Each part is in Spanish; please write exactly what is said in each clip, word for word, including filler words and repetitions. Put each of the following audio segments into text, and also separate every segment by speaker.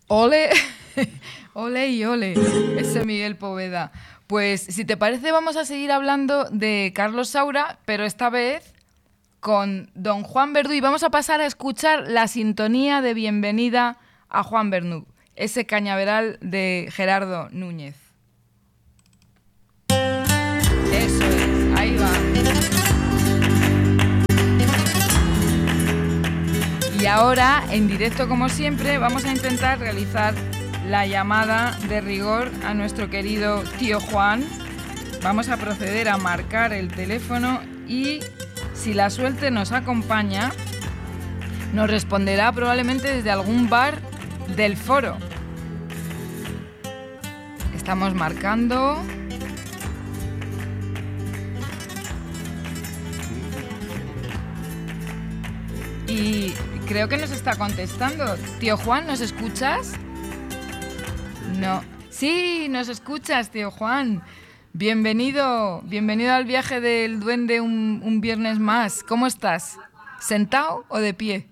Speaker 1: Ole, ole y ole, ese Miguel Poveda. Pues si te parece vamos a seguir hablando de Carlos Saura, pero esta vez con don Juan Verdú, y vamos a pasar a escuchar la sintonía de bienvenida a Juan Verdú, ese cañaveral de Gerardo Núñez. Eso es, ahí va. Y ahora, en directo como siempre, vamos a intentar realizar la llamada de rigor a nuestro querido tío Juan. Vamos a proceder a marcar el teléfono y, si la suerte nos acompaña, nos responderá probablemente desde algún bar del foro. Estamos marcando. Y creo que nos está contestando. Tío Juan, ¿nos escuchas? No. Sí, nos escuchas, tío Juan. Bienvenido, bienvenido al viaje del duende un, un viernes más. ¿Cómo estás? ¿Sentado o de pie?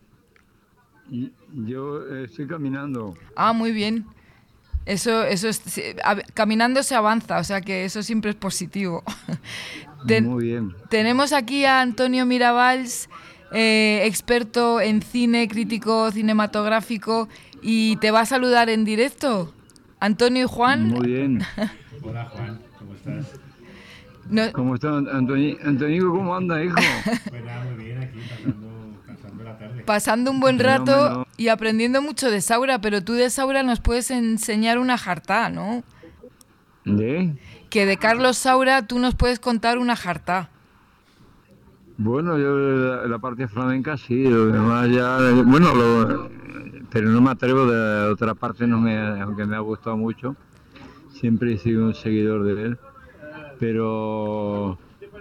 Speaker 2: Yo eh, estoy caminando.
Speaker 1: Ah, muy bien. Eso, eso es, sí, a, caminando se avanza, o sea que eso siempre es positivo. Ten,
Speaker 2: muy bien.
Speaker 1: Tenemos aquí a Antonio Mirabals, eh, experto en cine, crítico cinematográfico, y te va a saludar en directo. Antonio y Juan.
Speaker 2: Muy bien.
Speaker 3: Hola Juan, ¿cómo estás?
Speaker 2: No. ¿Cómo estás, Antoni- Antonio? ¿Cómo anda, hijo?
Speaker 3: Pues nada, muy bien, aquí pasando, pasando la tarde.
Speaker 1: Pasando un buen rato
Speaker 2: no, no.
Speaker 1: y aprendiendo mucho de Saura, pero tú de Saura nos puedes enseñar una jartá, ¿no?
Speaker 2: ¿De?
Speaker 1: Que de Carlos Saura tú nos puedes contar una jartá.
Speaker 2: Bueno, yo la, la parte flamenca sí, lo demás ya... Bueno, lo, pero no me atrevo de otra parte, no me, aunque me ha gustado mucho. Siempre he sido un seguidor de él. Pero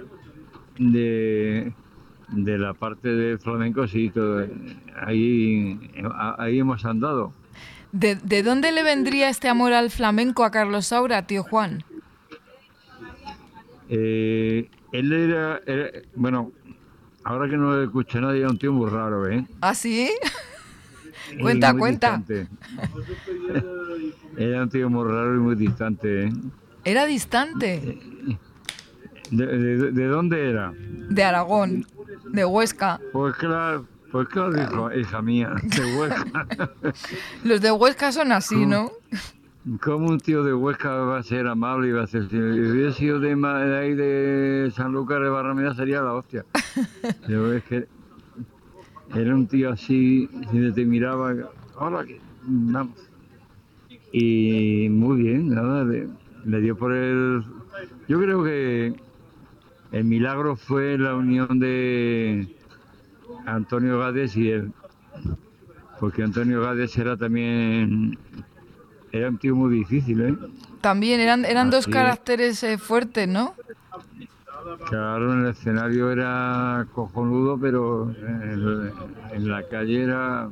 Speaker 2: de, de la parte de flamenco sí, todo, ahí, ahí hemos andado.
Speaker 1: ¿De, ¿De dónde le vendría este amor al flamenco a Carlos Saura, tío Juan?
Speaker 2: Eh, él era, era, bueno, ahora que no lo escucha nadie, era un tío muy raro, ¿eh?
Speaker 1: ¿Ah, sí? Cuenta,
Speaker 2: muy
Speaker 1: cuenta.
Speaker 2: Distante. Era un tío muy raro y muy distante, ¿eh?
Speaker 1: ¿Era distante?
Speaker 2: ¿De, de, de dónde era?
Speaker 1: De Aragón, de Huesca.
Speaker 2: Pues claro, pues claro, claro. Hija, hija mía, de Huesca.
Speaker 1: Los de Huesca son así, ¿no?
Speaker 2: ¿Cómo un tío de Huesca va a ser amable y va a ser... Si hubiera sido de, de ahí de Sanlúcar de Barrameda sería la hostia. Pero es que era un tío así, si te miraba, hola, vamos. Y muy bien, nada, le, le dio por el... Yo creo que el milagro fue la unión de Antonio Gades y él. Porque Antonio Gades era también... Era un tío muy difícil, ¿eh?
Speaker 1: También eran, eran dos caracteres eh, fuertes, ¿no?
Speaker 2: Claro, en el escenario era cojonudo, pero en, en la calle era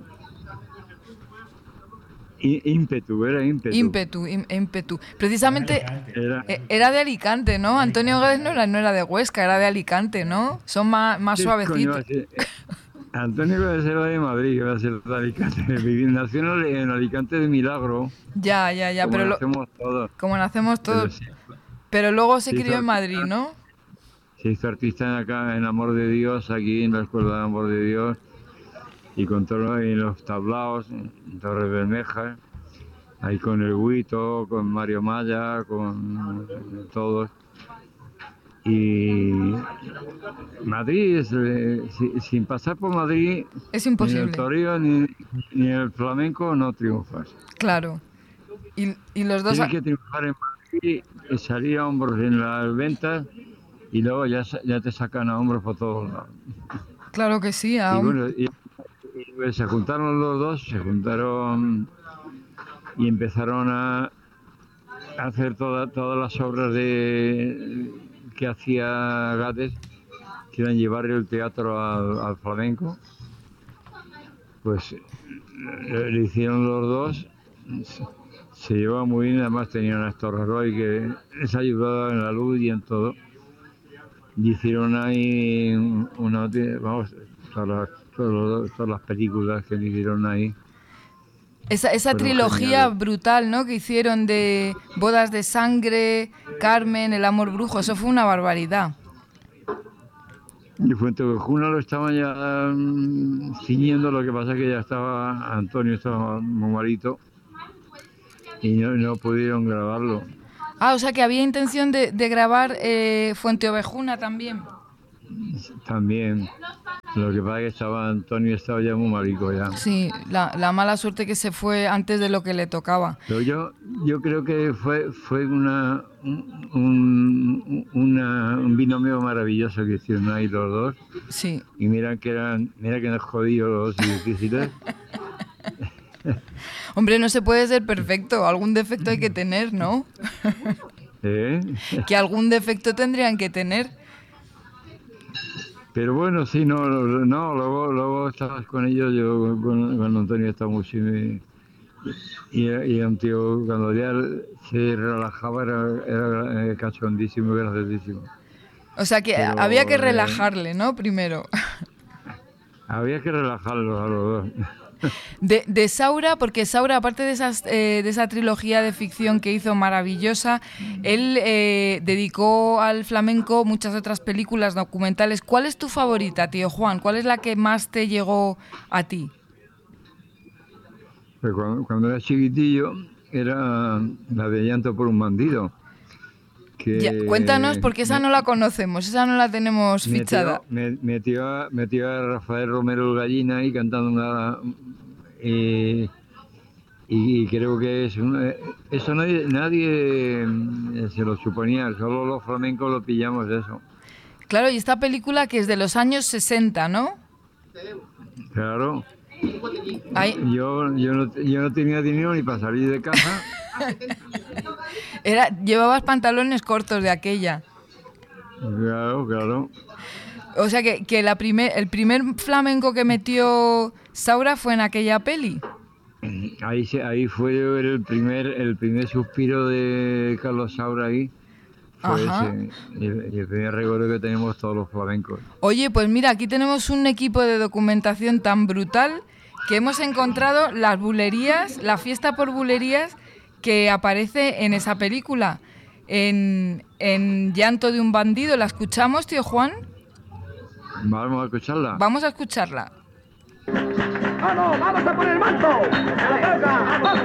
Speaker 2: ímpetu, era ímpetu.
Speaker 1: Ímpetu, ímpetu. Precisamente era, era de Alicante, ¿no? Antonio Gades no era, no era de Huesca, era de Alicante, ¿no? Son más, más suavecitos.
Speaker 2: Coño, Antonio Gades era de Madrid, iba a ser de Alicante. Nació en Alicante de milagro.
Speaker 1: Ya, ya, ya,
Speaker 2: como
Speaker 1: pero
Speaker 2: nacemos
Speaker 1: lo,
Speaker 2: todos.
Speaker 1: Como nacemos todos. Pero, sí, pero luego se crió en Madrid, ¿no?
Speaker 2: Se hizo artista acá en Amor de Dios, aquí en la Escuela de Amor de Dios, y con todos en los tablaos, en Torres Bermejas, ahí con el Huito, con Mario Maya, con todos. Y Madrid, es, eh, si, sin pasar por Madrid,
Speaker 1: es imposible.
Speaker 2: Ni el toreo ni, ni el flamenco no triunfas.
Speaker 1: Claro. Y, y los dos...
Speaker 2: Tienes que triunfar en Madrid, salir a hombros en las ventas y luego ya, ya te sacan a hombros por todos lados.
Speaker 1: Claro que sí.
Speaker 2: Y bueno, y, y se juntaron los dos, se juntaron y empezaron a hacer toda, todas las obras de que hacía Gades, que eran llevar el teatro al, al flamenco. Pues le hicieron los dos, se llevaba muy bien, además tenían a Néstor Roy que les ayudaba en la luz y en todo. Y hicieron ahí una, vamos, todas las, todas las películas que le hicieron ahí.
Speaker 1: Esa, esa
Speaker 2: Fueron
Speaker 1: trilogía
Speaker 2: geniales.
Speaker 1: brutal, ¿no? Que hicieron de Bodas de Sangre, Carmen, El Amor Brujo. Eso fue una barbaridad.
Speaker 2: Y Fuentevejuna lo estaban ya mm, ciñendo, lo que pasa es que ya estaba, Antonio estaba muy malito y no, no pudieron grabarlo.
Speaker 1: Ah, o sea que había intención de, de grabar eh, Fuenteovejuna también.
Speaker 2: También, lo que pasa es que estaba, Antonio estaba ya muy malito ya.
Speaker 1: Sí, la, la mala suerte que se fue antes de lo que le tocaba.
Speaker 2: Pero yo, yo creo que fue, fue una, un, una, un binomio maravilloso que hicieron ahí los dos.
Speaker 1: Sí.
Speaker 2: Y mira que eran, mira que eran jodidos y difíciles.
Speaker 1: Hombre, no se puede ser perfecto. Algún defecto hay que tener, ¿no?
Speaker 2: ¿Eh?
Speaker 1: Que algún defecto tendrían que tener.
Speaker 2: Pero bueno, sí, no, no luego, luego estabas con ellos, yo con, con Antonio estaba mucho y, y, y un tío, cuando ya se relajaba, era, era cachondísimo y graciosísimo.
Speaker 1: O sea que
Speaker 2: Pero,
Speaker 1: había que
Speaker 2: eh,
Speaker 1: relajarle, ¿no? Primero.
Speaker 2: Había que relajarlos a los dos.
Speaker 1: De, de Saura, porque Saura, aparte de, esas, eh, de esa trilogía de ficción que hizo maravillosa, él eh, dedicó al flamenco muchas otras películas documentales. ¿Cuál es tu favorita, tío Juan? ¿Cuál es la que más te llegó a ti?
Speaker 2: Pero cuando, cuando era chiquitillo, era la de Llanto por un bandido. Que
Speaker 1: Ya, cuéntanos, porque esa no la conocemos, esa no la tenemos fichada.
Speaker 2: Metió, me- metió, a, metió a Rafael Romero el Gallina ahí cantando una... eh, y, y creo que es una- eso nadie, nadie eh, se lo suponía, solo los flamencos lo pillamos de eso.
Speaker 1: Claro, y esta película que es de los años sesenta, ¿no?
Speaker 2: Claro,
Speaker 1: Ahí,
Speaker 2: yo, yo, no, yo no tenía dinero ni para salir de casa.
Speaker 1: era, llevabas pantalones cortos de aquella.
Speaker 2: Claro, claro.
Speaker 1: O sea que, que la primer, el primer flamenco que metió Saura fue en aquella peli.
Speaker 2: Ahí, se- ahí fue el primer, el primer suspiro de Carlos Saura ahí. Fue
Speaker 1: Ajá.
Speaker 2: ese, y el, y el primer recuerdo que tenemos todos los flamencos.
Speaker 1: Oye, pues mira, aquí tenemos un equipo de documentación tan brutal que hemos encontrado las bulerías, la fiesta por bulerías que aparece en esa película. En, en Llanto de un bandido, ¿la escuchamos, tío Juan?
Speaker 2: Vamos a escucharla.
Speaker 1: Vamos a escucharla.
Speaker 4: ¡Vamos, vamos a por el manto!